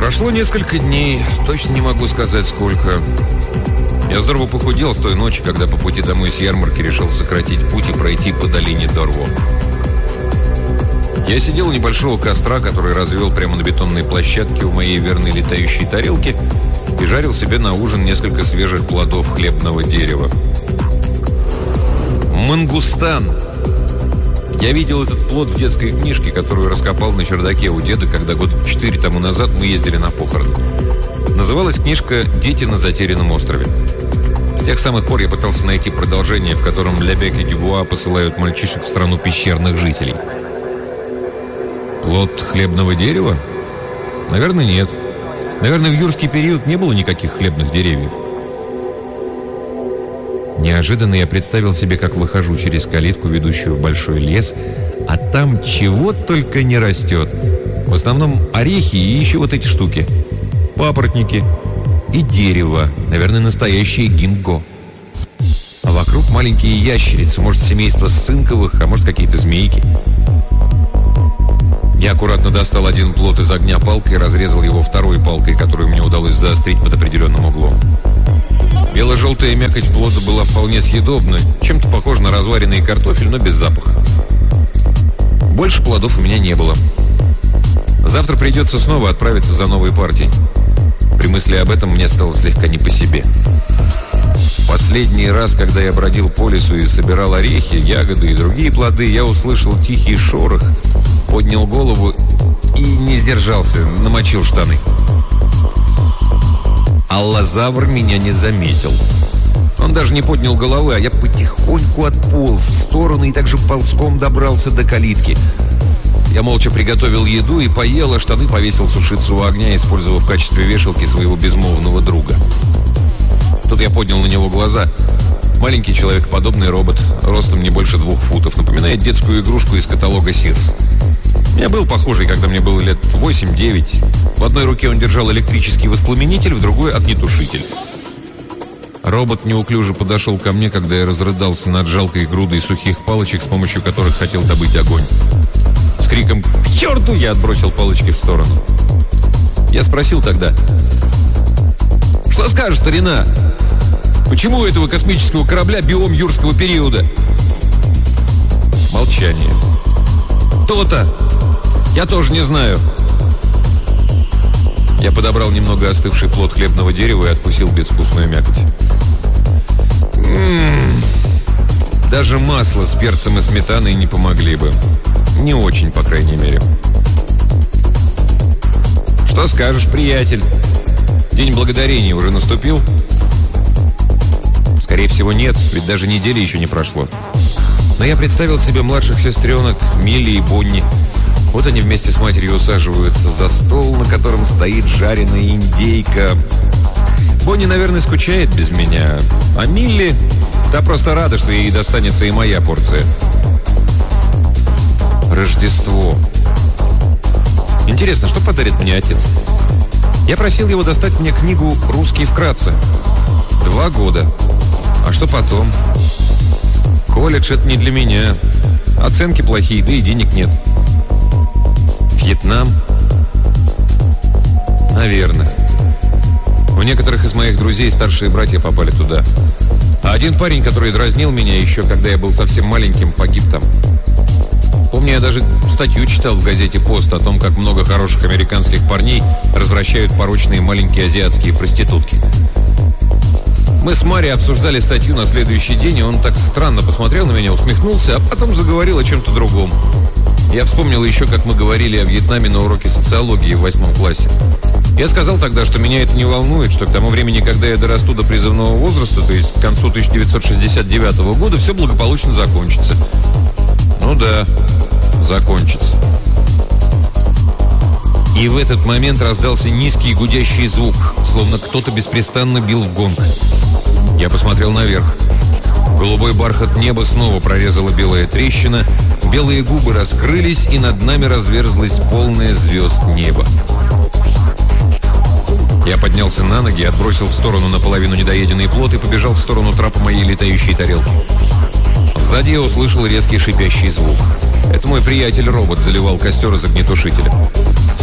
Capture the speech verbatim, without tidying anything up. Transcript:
Прошло несколько дней, точно не могу сказать сколько. Я здорово похудел с той ночи, когда по пути домой с ярмарки решил сократить путь и пройти по долине Дорво. Я сидел у небольшого костра, который развел прямо на бетонной площадке у моей верной летающей тарелки, и жарил себе на ужин несколько свежих плодов хлебного дерева. Мангустан. Я видел этот плод в детской книжке, которую раскопал на чердаке у деда, когда года четыре тому назад мы ездили на похороны. Называлась книжка «Дети на затерянном острове». С тех самых пор я пытался найти продолжение, в котором Лебек и Дюбуа посылают мальчишек в страну пещерных жителей. Плод хлебного дерева? Наверное, нет. Наверное, в юрский период не было никаких хлебных деревьев. Неожиданно я представил себе, как выхожу через калитку, ведущую в большой лес, а там чего только не растет. В основном орехи и еще вот эти штуки. Папоротники и дерево, наверное, настоящее гинго. А вокруг маленькие ящерицы, может, семейство сцинковых, а может, какие-то змейки. Я аккуратно достал один плод из огня палкой и разрезал его второй палкой, которую мне удалось заострить под определенным углом. Бело-желтая мякоть плода была вполне съедобна, чем-то похожа на разваренный картофель, но без запаха. Больше плодов у меня не было. Завтра придется снова отправиться за новой партией. При мысли об этом мне стало слегка не по себе. Последний раз, когда я бродил по лесу и собирал орехи, ягоды и другие плоды, я услышал тихий шорох, поднял голову и не сдержался, намочил штаны. Аллозавр меня не заметил. Он даже не поднял головы, а я потихоньку отполз в сторону и также ползком добрался до калитки. Я молча приготовил еду и поел, а штаны повесил сушиться у огня, использовав в качестве вешалки своего безмолвного друга. Тут я поднял на него глаза. Маленький человекоподобный робот, ростом не больше двух футов, напоминает детскую игрушку из каталога Sears. Я был похожий, когда мне было лет восемь-девять. В одной руке он держал электрический воспламенитель, в другой — огнетушитель. Робот неуклюже подошел ко мне, когда я разрыдался над жалкой грудой сухих палочек, с помощью которых хотел добыть огонь. С криком «К черту!» я отбросил палочки в сторону. Я спросил тогда: «Что скажешь, старина? Почему у этого космического корабля биом юрского периода?» Молчание. «То-то! Я тоже не знаю». Я подобрал немного остывший плод хлебного дерева и откусил безвкусную мякоть. М-м-м. Даже масло с перцем и сметаной не помогли бы. Не очень, по крайней мере. «Что скажешь, приятель? День благодарения уже наступил?» Скорее всего, нет, ведь даже недели еще не прошло. Но я представил себе младших сестренок Милли и Бонни. Вот они вместе с матерью усаживаются за стол, на котором стоит жареная индейка. Бонни, наверное, скучает без меня, а Милли, та просто рада, что ей достанется и моя порция. Рождество. Интересно, что подарит мне отец? Я просил его достать мне книгу «Русский вкратце». Два года. А что потом? Колледж — это не для меня. Оценки плохие, да и денег нет. Вьетнам? Наверное. У некоторых из моих друзей старшие братья попали туда. А один парень, который дразнил меня еще, когда я был совсем маленьким, погиб там. Помню, я даже статью читал в газете «Пост» о том, как много хороших американских парней развращают порочные маленькие азиатские проститутки. Мы с Мари обсуждали статью на следующий день, и он так странно посмотрел на меня, усмехнулся, а потом заговорил о чем-то другом. Я вспомнил еще, как мы говорили о Вьетнаме на уроке социологии в восьмом классе. Я сказал тогда, что меня это не волнует, что к тому времени, когда я дорасту до призывного возраста, то есть к концу тысяча девятьсот шестьдесят девятого года, все благополучно закончится. Ну да, закончится. И в этот момент раздался низкий гудящий звук, словно кто-то беспрестанно бил в гонг. Я посмотрел наверх. Голубой бархат неба снова прорезала белая трещина, белые губы раскрылись, и над нами разверзлось полное звезд небо. Я поднялся на ноги, отбросил в сторону наполовину недоеденный плод и побежал в сторону трапа моей летающей тарелки. Сзади я услышал резкий шипящий звук. Это мой приятель-робот заливал костер из огнетушителя.